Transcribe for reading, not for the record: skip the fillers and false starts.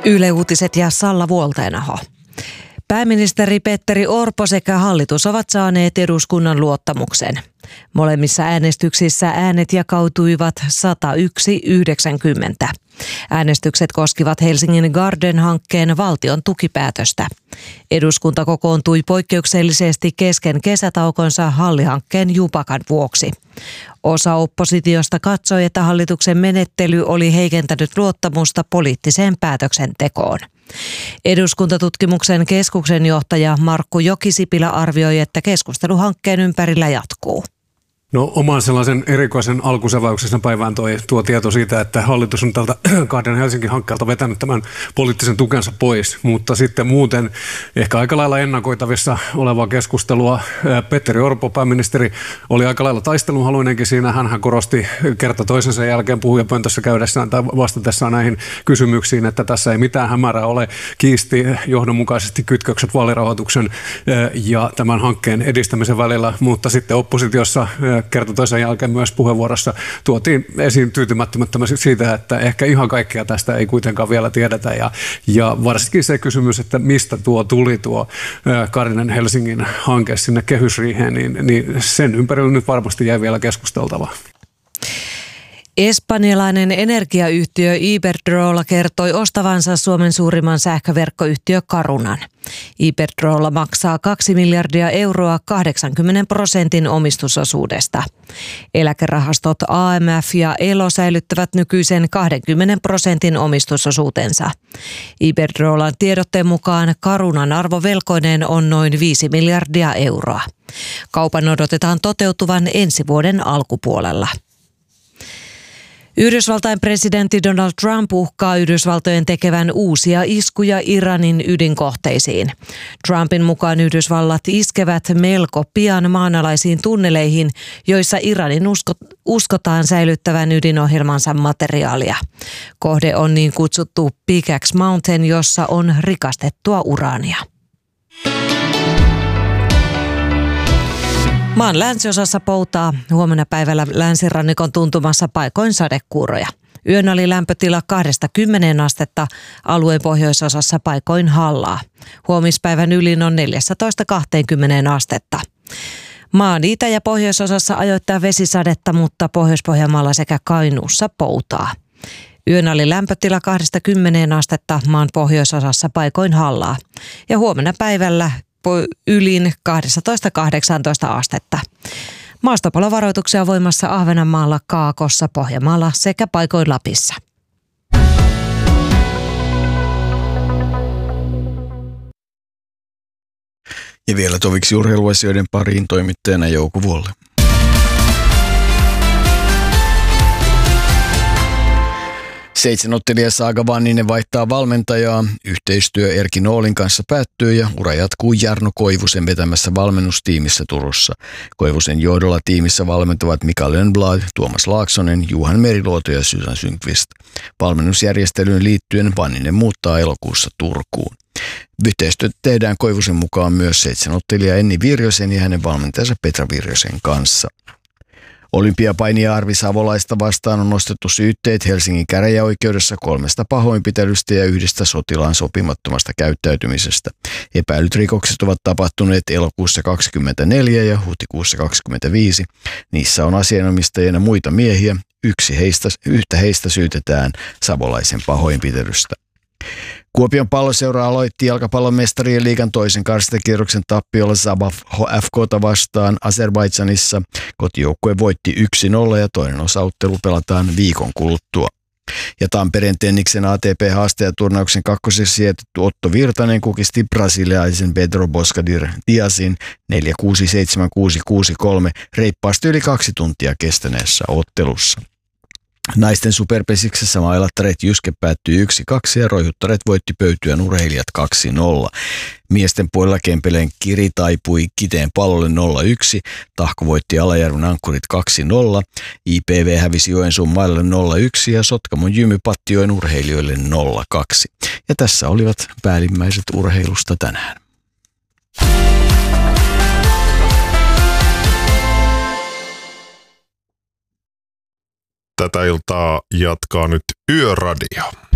Yle Uutiset ja Salla Vuolteenaho. Pääministeri Petteri Orpo sekä hallitus ovat saaneet eduskunnan luottamuksen. Molemmissa äänestyksissä äänet jakautuivat 101-90. Äänestykset koskivat Helsingin Garden-hankkeen valtion tukipäätöstä. Eduskunta kokoontui poikkeuksellisesti kesken kesätaukonsa Halli-hankkeen jupakan vuoksi. Osa oppositiosta katsoi, että hallituksen menettely oli heikentänyt luottamusta poliittiseen päätöksentekoon. Eduskuntatutkimuksen keskuksen johtaja Markku Jokisipilä arvioi, että keskustelu hankkeen ympärillä jatkuu. No oman sellaisen erikoisen alkusäväyksessä päivään tuo tieto siitä, että hallitus on tältä Garden Helsinki-hankkeelta vetänyt tämän poliittisen tukensa pois, mutta sitten muuten ehkä aika lailla ennakoitavissa olevaa keskustelua. Petteri Orpo, pääministeri, oli aika lailla taistelunhaluinenkin siinä. Hänhän korosti kerta toisensa jälkeen puhujapöntössä käydessään tai vastatessaan näihin kysymyksiin, että tässä ei mitään hämärää ole, kiisti johdonmukaisesti kytkökset vaalirahoituksen ja tämän hankkeen edistämisen välillä, mutta sitten oppositiossa kerta toisen jälkeen myös puheenvuorossa tuotiin esiin tyytymättömättömästi siitä, että ehkä ihan kaikkea tästä ei kuitenkaan vielä tiedetä. Ja varsinkin se kysymys, että mistä tuli tuo Garden Helsingin hanke sinne kehysriiheen, niin sen ympärillä nyt varmasti jäi vielä keskusteltavaa. Espanjalainen energiayhtiö Iberdrola kertoi ostavansa Suomen suurimman sähköverkkoyhtiö Carunan. Iberdrola maksaa 2 miljardia euroa 80% omistusosuudesta. Eläkerahastot AMF ja ELO säilyttävät nykyisen 20% omistusosuutensa. Iberdrolan tiedotteen mukaan Carunan arvo velkoineen on noin 5 miljardia euroa. Kaupan odotetaan toteutuvan ensi vuoden alkupuolella. Yhdysvaltain presidentti Donald Trump uhkaa Yhdysvaltojen tekevän uusia iskuja Iranin ydinkohteisiin. Trumpin mukaan Yhdysvallat iskevät melko pian maanalaisiin tunneleihin, joissa Iranin uskotaan säilyttävän ydinohjelmansa materiaalia. Kohde on niin kutsuttu Pickaxe Mountain, jossa on rikastettua uraania. Maan länsiosassa poutaa, huomenna päivällä länsirannikon tuntumassa paikoin sadekuuroja. Yön oli lämpötila 2–10 astetta, alueen pohjoisosassa paikoin hallaa. Huomispäivän ylin on 14–20 astetta. Maan itä- ja pohjoisosassa ajoittaa vesisadetta, mutta Pohjois-Pohjanmaalla sekä Kainuussa poutaa. Yön oli lämpötila 2–10 astetta, maan pohjoisosassa paikoin hallaa. Ja huomenna päivällä ylin 12–18 astetta. Maastopalovaroituksia voimassa Ahvenanmaalla, Kaakossa, Pohjanmaalla sekä paikoin Lapissa. Ja vielä toviksi urheiluasioiden pariin toimittajana Jouko Vuolle. 7-ottelija Saga Vanninen vaihtaa valmentajaa. Yhteistyö Erkki Noolin kanssa päättyy ja ura jatkuu Jarno Koivusen vetämässä valmennustiimissä Turussa. Koivusen johdolla tiimissä valmentavat Mika Lönnblad, Tuomas Laaksonen, Juhan Meriluoto ja Susan Sundqvist. Valmennusjärjestelyyn liittyen Vanninen muuttaa elokuussa Turkuun. Yhteistyötä tehdään Koivusen mukaan myös 7-ottelija Enni Virjosen ja hänen valmentajansa Petra Virjosen kanssa. Olympiapainia Arvi Savolaista vastaan on nostettu syytteet Helsingin käräjäoikeudessa 3 pahoinpitelystä ja 1 sotilaan sopimattomasta käyttäytymisestä. Epäilyt rikokset ovat tapahtuneet elokuussa 2024 ja huhtikuussa 2025. Niissä on asianomistajina muita miehiä. Yhtä heistä syytetään Savolaisen pahoinpitelystä. Kuopion Palloseura aloitti jalkapallon mestarien liigan toisen karstakierroksen tappiolla Zabaf FK:ta vastaan Azerbaidžanissa. Kotijoukkue voitti 1-0 ja toinen osaottelu pelataan viikon kuluttua. Ja Tampereen Tenniksen ATP-haastajaturnauksen kakkosessa sijoitettu Otto Virtanen kukisti brasilialaisen Pedro Boscadir Diazin 4-6, 7-6, 6-3 reippaasti yli 2 tuntia kestäneessä ottelussa. Naisten superpesiksessä mailattaret Jyske päättyi 1-2 ja roihuttaret voitti Pöytyän urheilijat 2-0. Miesten puolella Kempeleen Kiri taipui Kiteen Pallolle 0-1, Tahko voitti Alajärven Ankkurit 2-0, IPV hävisi Joensuun Mailalle 0-1 ja Sotkamon Jymy Pattijoen urheilijoille 0-2. Ja tässä olivat päällimmäiset urheilusta tänään. Tätä iltaa jatkaa nyt Yöradio.